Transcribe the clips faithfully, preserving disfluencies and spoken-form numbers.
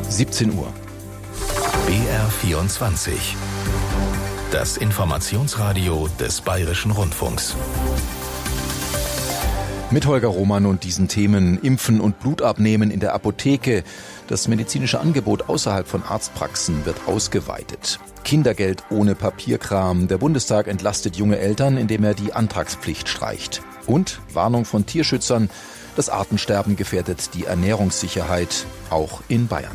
siebzehn Uhr. B R vierundzwanzig. Das Informationsradio des Bayerischen Rundfunks. Mit Holger Roman und diesen Themen: Impfen und Blutabnehmen in der Apotheke. Das medizinische Angebot außerhalb von Arztpraxen wird ausgeweitet. Kindergeld ohne Papierkram. Der Bundestag entlastet junge Eltern, indem er die Antragspflicht streicht. Und Warnung von Tierschützern: Das Artensterben gefährdet die Ernährungssicherheit, auch in Bayern.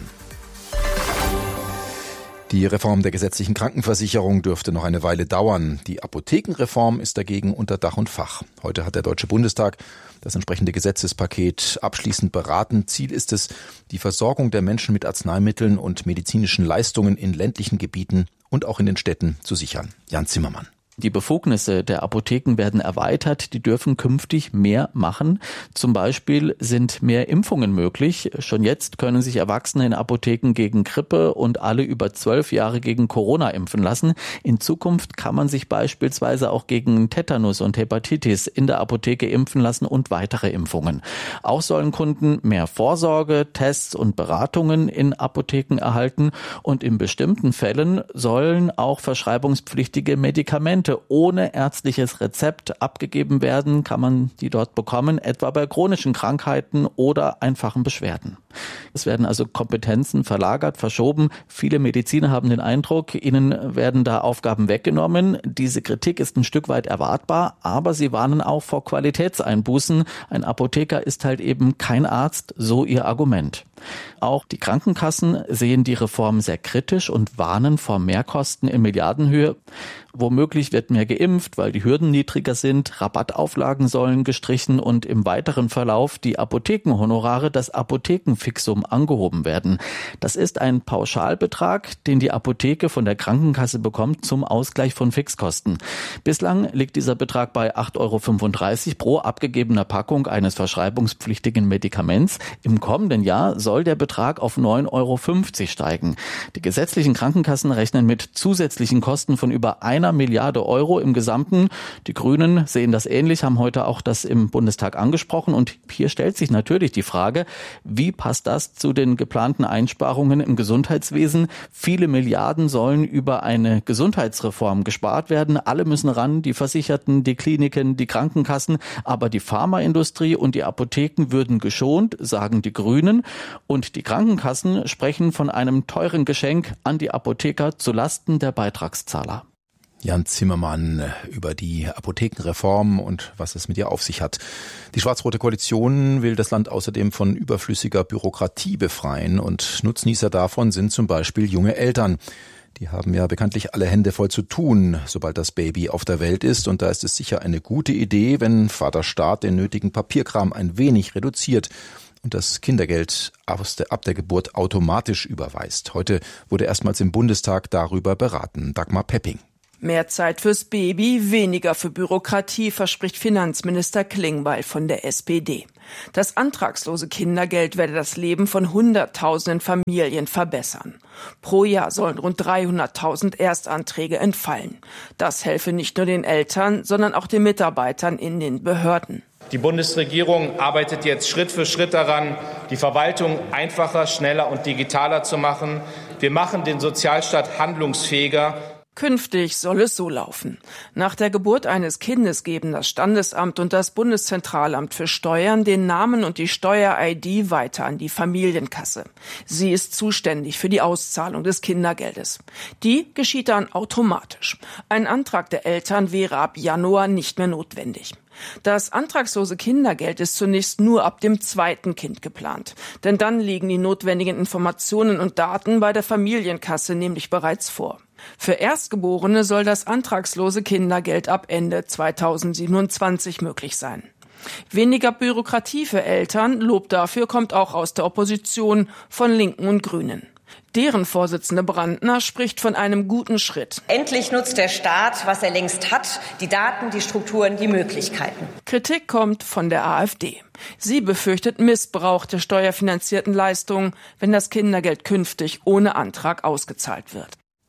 Die Reform der gesetzlichen Krankenversicherung dürfte noch eine Weile dauern. Die Apothekenreform ist dagegen unter Dach und Fach. Heute hat der Deutsche Bundestag das entsprechende Gesetzespaket abschließend beraten. Ziel ist es, die Versorgung der Menschen mit Arzneimitteln und medizinischen Leistungen in ländlichen Gebieten und auch in den Städten zu sichern. Jan Zimmermann. Die Befugnisse der Apotheken werden erweitert, die dürfen künftig mehr machen. Zum Beispiel sind mehr Impfungen möglich. Schon jetzt können sich Erwachsene in Apotheken gegen Grippe und alle über zwölf Jahre gegen Corona impfen lassen. In Zukunft kann man sich beispielsweise auch gegen Tetanus und Hepatitis in der Apotheke impfen lassen und weitere Impfungen. Auch sollen Kunden mehr Vorsorge, Tests und Beratungen in Apotheken erhalten und in bestimmten Fällen sollen auch verschreibungspflichtige Medikamente ohne ärztliches Rezept abgegeben werden, kann man die dort bekommen, etwa bei chronischen Krankheiten oder einfachen Beschwerden. Es werden also Kompetenzen verlagert, verschoben. Viele Mediziner haben den Eindruck, ihnen werden da Aufgaben weggenommen. Diese Kritik ist ein Stück weit erwartbar, aber sie warnen auch vor Qualitätseinbußen. Ein Apotheker ist halt eben kein Arzt, so ihr Argument. Auch die Krankenkassen sehen die Reform sehr kritisch und warnen vor Mehrkosten in Milliardenhöhe. Womöglich wird mehr geimpft, weil die Hürden niedriger sind, Rabattauflagen sollen gestrichen und im weiteren Verlauf die Apothekenhonorare, das Apothekenfixum, angehoben werden. Das ist ein Pauschalbetrag, den die Apotheke von der Krankenkasse bekommt zum Ausgleich von Fixkosten. Bislang liegt dieser Betrag bei acht Euro fünfunddreißig pro abgegebener Packung eines verschreibungspflichtigen Medikaments. Im kommenden Jahr soll der Betrag auf neun Euro fünfzig steigen. Die gesetzlichen Krankenkassen rechnen mit zusätzlichen Kosten von über einer Milliarde Euro im Gesamten. Die Grünen sehen das ähnlich, haben heute auch das im Bundestag angesprochen. Und hier stellt sich natürlich die Frage, wie passt das zu den geplanten Einsparungen im Gesundheitswesen? Viele Milliarden sollen über eine Gesundheitsreform gespart werden. Alle müssen ran, die Versicherten, die Kliniken, die Krankenkassen. Aber die Pharmaindustrie und die Apotheken würden geschont, sagen die Grünen. Und die Krankenkassen sprechen von einem teuren Geschenk an die Apotheker zulasten der Beitragszahler. Jan Zimmermann über die Apothekenreform und was es mit ihr auf sich hat. Die schwarz-rote Koalition will das Land außerdem von überflüssiger Bürokratie befreien und Nutznießer davon sind zum Beispiel junge Eltern. Die haben ja bekanntlich alle Hände voll zu tun, sobald das Baby auf der Welt ist. Und da ist es sicher eine gute Idee, wenn Vater Staat den nötigen Papierkram ein wenig reduziert und das Kindergeld aus der, ab der Geburt automatisch überweist. Heute wurde erstmals im Bundestag darüber beraten. Dagmar Pepping. Mehr Zeit fürs Baby, weniger für Bürokratie, verspricht Finanzminister Klingbeil von der S P D. Das antragslose Kindergeld werde das Leben von Hunderttausenden Familien verbessern. Pro Jahr sollen rund dreihunderttausend Erstanträge entfallen. Das helfe nicht nur den Eltern, sondern auch den Mitarbeitern in den Behörden. Die Bundesregierung arbeitet jetzt Schritt für Schritt daran, die Verwaltung einfacher, schneller und digitaler zu machen. Wir machen den Sozialstaat handlungsfähiger. Künftig soll es so laufen. Nach der Geburt eines Kindes geben das Standesamt und das Bundeszentralamt für Steuern den Namen und die Steuer-I D weiter an die Familienkasse. Sie ist zuständig für die Auszahlung des Kindergeldes. Die geschieht dann automatisch. Ein Antrag der Eltern wäre ab Januar nicht mehr notwendig. Das antragslose Kindergeld ist zunächst nur ab dem zweiten Kind geplant. Denn dann liegen die notwendigen Informationen und Daten bei der Familienkasse nämlich bereits vor. Für Erstgeborene soll das antragslose Kindergeld ab Ende zweitausendsiebenundzwanzig möglich sein. Weniger Bürokratie für Eltern, Lob dafür kommt auch aus der Opposition von Linken und Grünen. Deren Vorsitzende Brandner spricht von einem guten Schritt. Endlich nutzt der Staat, was er längst hat, die Daten, die Strukturen, die Möglichkeiten. Kritik kommt von der AfD. Sie befürchtet Missbrauch der steuerfinanzierten Leistungen, wenn das Kindergeld künftig ohne Antrag ausgezahlt wird.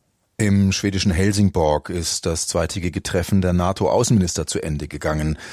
Im schwedischen Helsingborg ist das zweitägige Treffen der NATO-Außenminister zu Ende gegangen.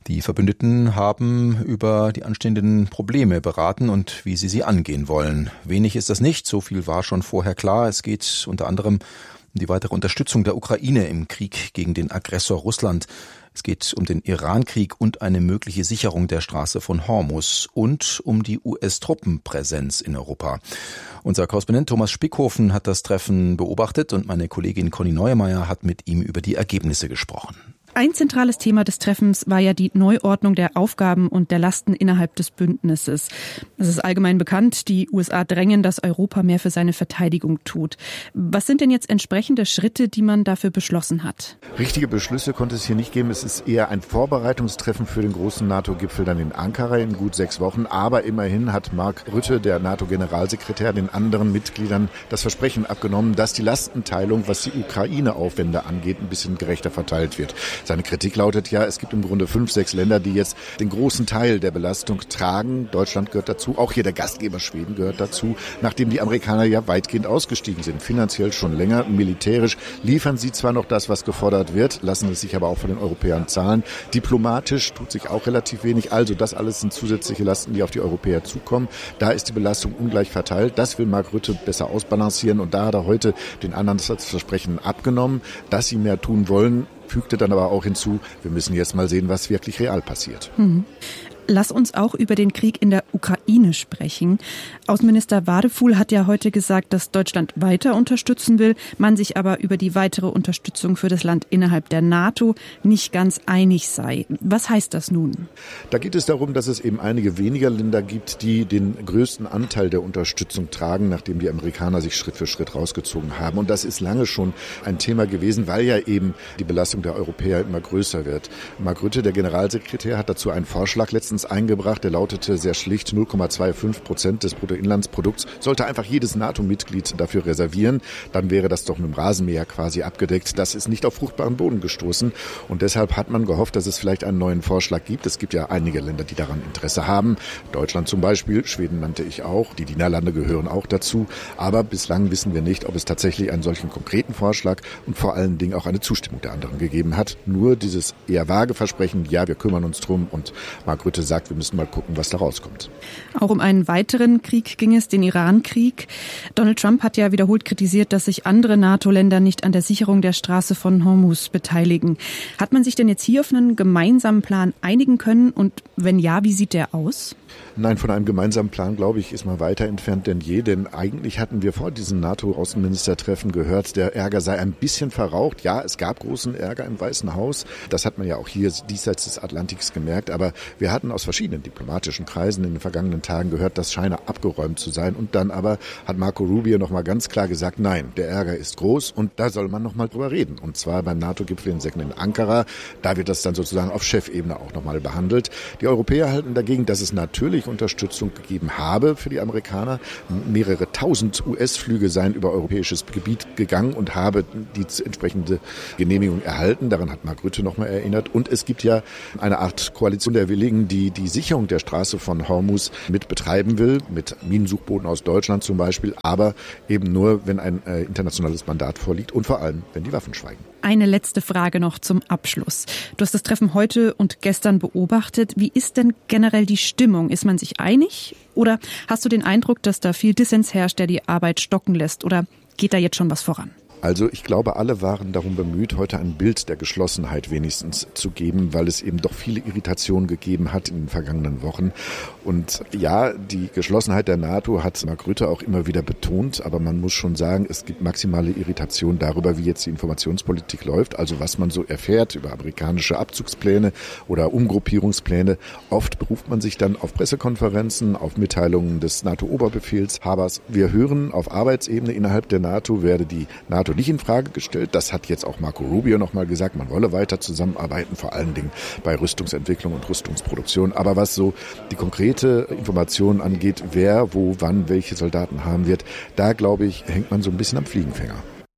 Die Verbündeten haben über die anstehenden Probleme beraten und wie sie sie angehen wollen. Wenig ist das nicht, so viel war schon vorher klar. Es geht unter anderem um die weitere Unterstützung der Ukraine im Krieg gegen den Aggressor Russland. Es geht um den Irankrieg und eine mögliche Sicherung der Straße von Hormuz und um die U S-Truppenpräsenz in Europa. Unser Korrespondent Thomas Spickhofen hat das Treffen beobachtet und meine Kollegin Conny Neumeier hat mit ihm über die Ergebnisse gesprochen. Ein zentrales Thema des Treffens war ja die Neuordnung der Aufgaben und der Lasten innerhalb des Bündnisses. Es ist allgemein bekannt, die U S A drängen, dass Europa mehr für seine Verteidigung tut. Was sind denn jetzt entsprechende Schritte, die man dafür beschlossen hat? Richtige Beschlüsse konnte es hier nicht geben. Es ist eher ein Vorbereitungstreffen für den großen NATO-Gipfel dann in Ankara in gut sechs Wochen. Aber immerhin hat Mark Rutte, der NATO-Generalsekretär, den anderen Mitgliedern das Versprechen abgenommen, dass die Lastenteilung, was die Ukraine-Aufwände angeht, ein bisschen gerechter verteilt wird. Seine Kritik lautet ja, es gibt im Grunde fünf, sechs Länder, die jetzt den großen Teil der Belastung tragen. Deutschland gehört dazu, auch hier der Gastgeber Schweden gehört dazu, nachdem die Amerikaner ja weitgehend ausgestiegen sind. Finanziell schon länger, militärisch liefern sie zwar noch das, was gefordert wird, lassen es sich aber auch von den Europäern zahlen. Diplomatisch tut sich auch relativ wenig. Also das alles sind zusätzliche Lasten, die auf die Europäer zukommen. Da ist die Belastung ungleich verteilt. Das will Mark Rutte besser ausbalancieren und da hat er heute den anderen das Versprechen abgenommen, dass sie mehr tun wollen. Fügte dann aber auch hinzu, wir müssen jetzt mal sehen, was wirklich real passiert. Mhm. Lass uns auch über den Krieg in der Ukraine sprechen. Außenminister Wadefuhl hat ja heute gesagt, dass Deutschland weiter unterstützen will, man sich aber über die weitere Unterstützung für das Land innerhalb der NATO nicht ganz einig sei. Was heißt das nun? Da geht es darum, dass es eben einige weniger Länder gibt, die den größten Anteil der Unterstützung tragen, nachdem die Amerikaner sich Schritt für Schritt rausgezogen haben. Und das ist lange schon ein Thema gewesen, weil ja eben die Belastung der Europäer immer größer wird. Mark Rutte, der Generalsekretär, hat dazu einen Vorschlag letztens eingebracht, der lautete sehr schlicht, null Komma fünfundzwanzig Prozent des Bruttoinlandsprodukts sollte einfach jedes NATO-Mitglied dafür reservieren. Dann wäre das doch mit dem Rasenmäher quasi abgedeckt. Das ist nicht auf fruchtbaren Boden gestoßen und deshalb hat man gehofft, dass es vielleicht einen neuen Vorschlag gibt. Es gibt ja einige Länder, die daran Interesse haben. Deutschland zum Beispiel, Schweden nannte ich auch, die Niederlande gehören auch dazu. Aber bislang wissen wir nicht, ob es tatsächlich einen solchen konkreten Vorschlag und vor allen Dingen auch eine Zustimmung der anderen gegeben hat. Nur dieses eher vage Versprechen, ja, wir kümmern uns drum und Mark Rutte sagt, wir müssen mal gucken, was da rauskommt. Auch um einen weiteren Krieg ging es, den Irankrieg. Donald Trump hat ja wiederholt kritisiert, dass sich andere NATO-Länder nicht an der Sicherung der Straße von Hormuz beteiligen. Hat man sich denn jetzt hier auf einen gemeinsamen Plan einigen können? Und wenn ja, wie sieht der aus? Nein, von einem gemeinsamen Plan, glaube ich, ist man weiter entfernt denn je. Denn eigentlich hatten wir vor diesem NATO-Außenministertreffen gehört, der Ärger sei ein bisschen verraucht. Ja, es gab großen Ärger im Weißen Haus. Das hat man ja auch hier diesseits des Atlantiks gemerkt. Aber wir hatten aus verschiedenen diplomatischen Kreisen in den vergangenen Tagen gehört, das scheine abgeräumt zu sein. Und dann aber hat Marco Rubio noch mal ganz klar gesagt, nein, der Ärger ist groß und da soll man noch mal drüber reden. Und zwar beim NATO-Gipfel in in Ankara. Da wird das dann sozusagen auf Chefebene auch noch mal behandelt. Die Europäer halten dagegen, dass es natürlich Unterstützung gegeben habe für die Amerikaner. Mehrere tausend U S-Flüge seien über europäisches Gebiet gegangen und habe die entsprechende Genehmigung erhalten. Daran hat Mark Rutte noch mal erinnert. Und es gibt ja eine Art Koalition der Willigen, die die Sicherung der Straße von Hormuz mit betreiben will, mit Minensuchbooten aus Deutschland zum Beispiel, aber eben nur, wenn ein äh, internationales Mandat vorliegt und vor allem, wenn die Waffen schweigen. Eine letzte Frage noch zum Abschluss. Du hast das Treffen heute und gestern beobachtet. Wie ist denn generell die Stimmung? Ist man sich einig? Oder hast du den Eindruck, dass da viel Dissens herrscht, der die Arbeit stocken lässt? Oder geht da jetzt schon was voran? Also ich glaube, alle waren darum bemüht, heute ein Bild der Geschlossenheit wenigstens zu geben, weil es eben doch viele Irritationen gegeben hat in den vergangenen Wochen. Und ja, die Geschlossenheit der NATO hat Mark Rutte auch immer wieder betont, aber man muss schon sagen, es gibt maximale Irritation darüber, wie jetzt die Informationspolitik läuft, also was man so erfährt über amerikanische Abzugspläne oder Umgruppierungspläne. Oft beruft man sich dann auf Pressekonferenzen, auf Mitteilungen des NATO-Oberbefehlshabers. Wir hören, auf Arbeitsebene innerhalb der NATO werde die NATO nicht in Frage gestellt. Das hat jetzt auch Marco Rubio nochmal gesagt. Man wolle weiter zusammenarbeiten, vor allen Dingen bei Rüstungsentwicklung und Rüstungsproduktion. Aber was so die konkrete Information angeht, wer, wo, wann, welche Soldaten haben wird, da glaube ich, hängt man so ein bisschen am Fliegenfänger.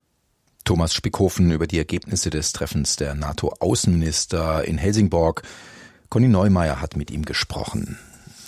Thomas Spickhofen über die Ergebnisse des Treffens der NATO-Außenminister in Helsingborg. Conny Neumeier hat mit ihm gesprochen.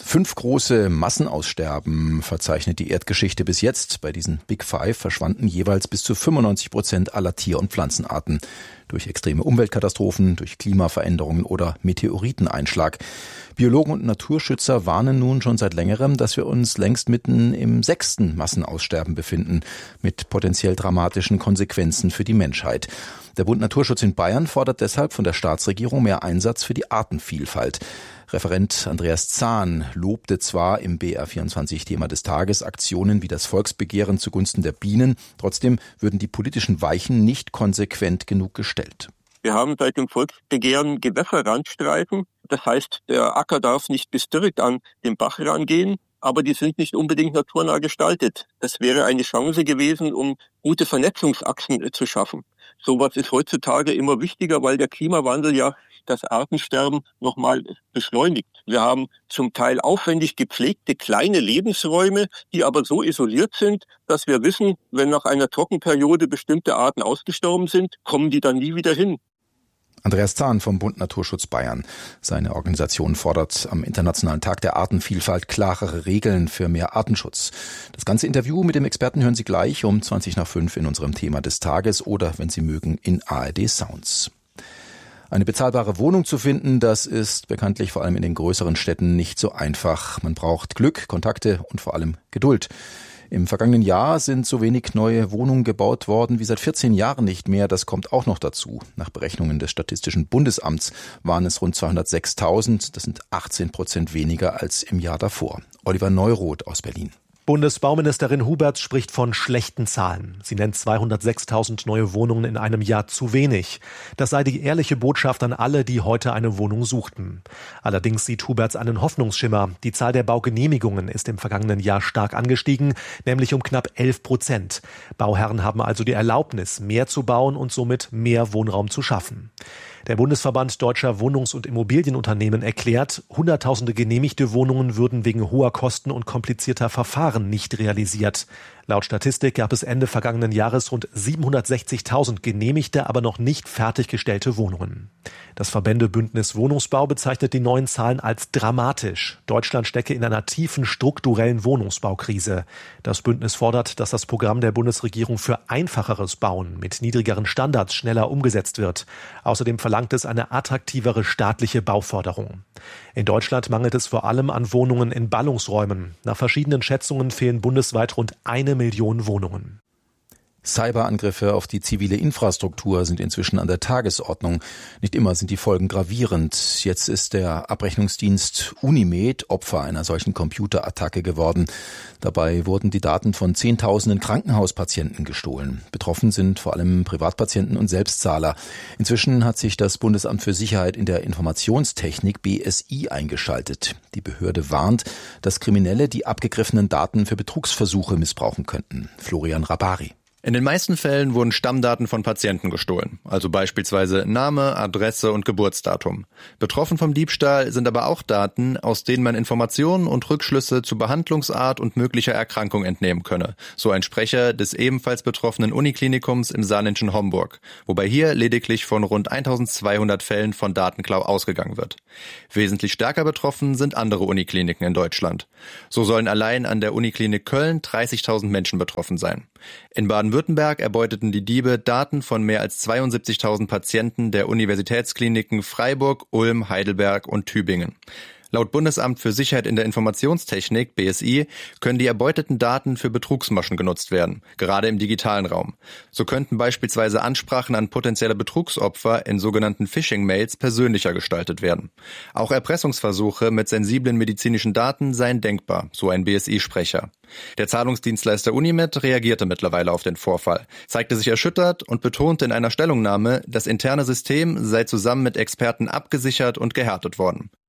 Fünf große Massenaussterben verzeichnet die Erdgeschichte bis jetzt. Bei diesen Big Five verschwanden jeweils bis zu fünfundneunzig Prozent aller Tier- und Pflanzenarten. Durch extreme Umweltkatastrophen, durch Klimaveränderungen oder Meteoriteneinschlag. Biologen und Naturschützer warnen nun schon seit längerem, dass wir uns längst mitten im sechsten Massenaussterben befinden, mit potenziell dramatischen Konsequenzen für die Menschheit. Der Bund Naturschutz in Bayern fordert deshalb von der Staatsregierung mehr Einsatz für die Artenvielfalt. Referent Andreas Zahn lobte zwar im B R vierundzwanzig Thema des Tages Aktionen wie das Volksbegehren zugunsten der Bienen, trotzdem würden die politischen Weichen nicht konsequent genug gestellt. Wir haben seit dem Volksbegehren Gewässerrandstreifen, das heißt, der Acker darf nicht bis direkt an den Bach rangehen, aber die sind nicht unbedingt naturnah gestaltet. Das wäre eine Chance gewesen, um gute Vernetzungsachsen zu schaffen. Sowas ist heutzutage immer wichtiger, weil der Klimawandel ja das Artensterben nochmal beschleunigt. Wir haben zum Teil aufwendig gepflegte kleine Lebensräume, die aber so isoliert sind, dass wir wissen, wenn nach einer Trockenperiode bestimmte Arten ausgestorben sind, kommen die dann nie wieder hin. Andreas Zahn vom Bund Naturschutz Bayern. Seine Organisation fordert am Internationalen Tag der Artenvielfalt klarere Regeln für mehr Artenschutz. Das ganze Interview mit dem Experten hören Sie gleich um zwanzig nach fünf in unserem Thema des Tages oder, wenn Sie mögen, in A R D Sounds. Eine bezahlbare Wohnung zu finden, das ist bekanntlich vor allem in den größeren Städten nicht so einfach. Man braucht Glück, Kontakte und vor allem Geduld. Im vergangenen Jahr sind so wenig neue Wohnungen gebaut worden wie seit vierzehn Jahren nicht mehr. Das kommt auch noch dazu. Nach Berechnungen des Statistischen Bundesamts waren es rund zweihundertsechstausend. Das sind achtzehn Prozent weniger als im Jahr davor. Oliver Neuroth aus Berlin. Bundesbauministerin Huberts spricht von schlechten Zahlen. Sie nennt zweihundertsechstausend neue Wohnungen in einem Jahr zu wenig. Das sei die ehrliche Botschaft an alle, die heute eine Wohnung suchten. Allerdings sieht Huberts einen Hoffnungsschimmer. Die Zahl der Baugenehmigungen ist im vergangenen Jahr stark angestiegen, nämlich um knapp elf Prozent. Bauherren haben also die Erlaubnis, mehr zu bauen und somit mehr Wohnraum zu schaffen. Der Bundesverband Deutscher Wohnungs- und Immobilienunternehmen erklärt, Hunderttausende genehmigte Wohnungen würden wegen hoher Kosten und komplizierter Verfahren nicht realisiert. Laut Statistik gab es Ende vergangenen Jahres rund siebenhundertsechzigtausend genehmigte, aber noch nicht fertiggestellte Wohnungen. Das Verbändebündnis Wohnungsbau bezeichnet die neuen Zahlen als dramatisch. Deutschland stecke in einer tiefen strukturellen Wohnungsbaukrise. Das Bündnis fordert, dass das Programm der Bundesregierung für einfacheres Bauen mit niedrigeren Standards schneller umgesetzt wird. Außerdem verlangt es eine attraktivere staatliche Bauförderung. In Deutschland mangelt es vor allem an Wohnungen in Ballungsräumen. Nach verschiedenen Schätzungen fehlen bundesweit rund eine Million Wohnungen. Cyberangriffe auf die zivile Infrastruktur sind inzwischen an der Tagesordnung. Nicht immer sind die Folgen gravierend. Jetzt ist der Abrechnungsdienst Unimed Opfer einer solchen Computerattacke geworden. Dabei wurden die Daten von Zehntausenden Krankenhauspatienten gestohlen. Betroffen sind vor allem Privatpatienten und Selbstzahler. Inzwischen hat sich das Bundesamt für Sicherheit in der Informationstechnik B S I eingeschaltet. Die Behörde warnt, dass Kriminelle die abgegriffenen Daten für Betrugsversuche missbrauchen könnten. Florian Rabari. In den meisten Fällen wurden Stammdaten von Patienten gestohlen, also beispielsweise Name, Adresse und Geburtsdatum. Betroffen vom Diebstahl sind aber auch Daten, aus denen man Informationen und Rückschlüsse zu Behandlungsart und möglicher Erkrankung entnehmen könne, so ein Sprecher des ebenfalls betroffenen Uniklinikums im saarländischen Homburg, wobei hier lediglich von rund eintausendzweihundert Fällen von Datenklau ausgegangen wird. Wesentlich stärker betroffen sind andere Unikliniken in Deutschland. So sollen allein an der Uniklinik Köln dreißigtausend Menschen betroffen sein. In Baden-Württemberg erbeuteten die Diebe Daten von mehr als zweiundsiebzigtausend Patienten der Universitätskliniken Freiburg, Ulm, Heidelberg und Tübingen. Laut Bundesamt für Sicherheit in der Informationstechnik, B S I, können die erbeuteten Daten für Betrugsmaschen genutzt werden, gerade im digitalen Raum. So könnten beispielsweise Ansprachen an potenzielle Betrugsopfer in sogenannten Phishing-Mails persönlicher gestaltet werden. Auch Erpressungsversuche mit sensiblen medizinischen Daten seien denkbar, so ein B S I-Sprecher. Der Zahlungsdienstleister Unimed reagierte mittlerweile auf den Vorfall, zeigte sich erschüttert und betonte in einer Stellungnahme, das interne System sei zusammen mit Experten abgesichert und gehärtet worden.